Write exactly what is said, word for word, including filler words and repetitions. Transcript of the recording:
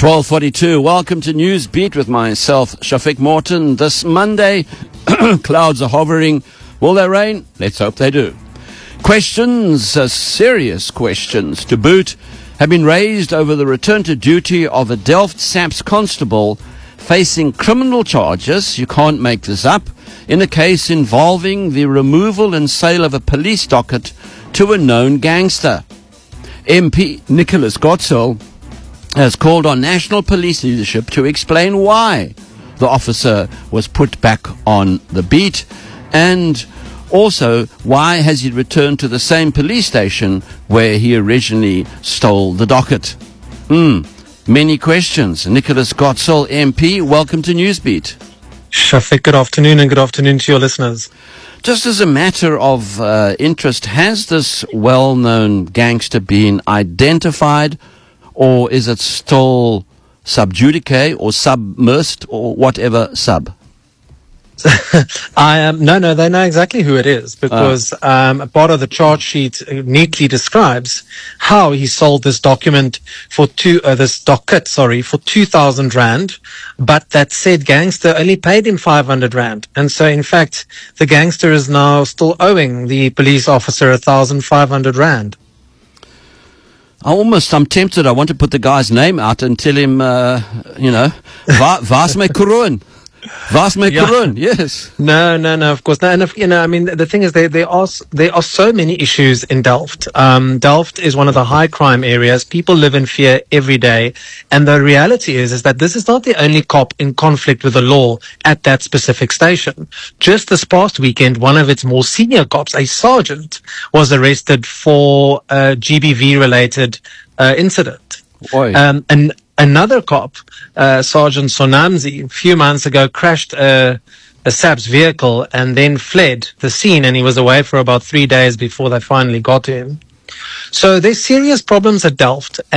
twelve forty-two. Welcome to Newsbeat with myself, Shafiq Morton. This Monday, clouds are hovering. Will they rain? Let's hope they do. Questions, uh, serious questions to boot, have been raised over the return to duty of a Delft SAPS constable facing criminal charges, you can't make this up, in a case involving the removal and sale of a police docket to a known gangster. M P Nicholas Gottsel has called on national police leadership to explain why the officer was put back on the beat, and also why has he returned to the same police station where he originally stole the docket. Hmm, many questions. Nicholas Gottsel, M P, welcome to Newsbeat. Shafiq, good afternoon, and good afternoon to your listeners. Just as a matter of uh, interest, has this well-known gangster been identified, or is it still sub judice or submersed or whatever sub? I um, no, no, they know exactly who it is because uh. um, part of the charge sheet neatly describes how he sold this document for two, uh, this docket, sorry, for two thousand rand, but that said gangster only paid him five hundred rand, and so in fact the gangster is now still owing the police officer a thousand five hundred rand. I almost, I'm tempted. I want to put the guy's name out and tell him, uh, you know, Va, was my Kurun. Was my Kurun, yes. No, no, no, of course. No, and if, you know, I mean, the thing is, there, there are, there are so many issues in Delft. Um, Delft is one of the high crime areas. People live in fear every day. And the reality is, is that this is not the only cop in conflict with the law at that specific station. Just this past weekend, one of its more senior cops, a sergeant, was arrested for a G B V related, uh, incident. Um, and another cop, uh, Sergeant Sonamzi, a few months ago crashed a, a SAPS vehicle and then fled the scene, and he was away for about three days before they finally got to him. So there's serious problems at Delft.